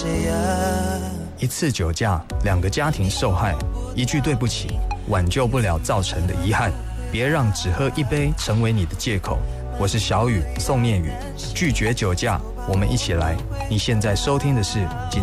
一次酒驾，2个家庭受害，一句对不起，挽救不了造成的遗憾。别让只喝一杯成为你的借口。我是小雨宋念宇，拒绝酒驾，我们一起来。你现在收听的是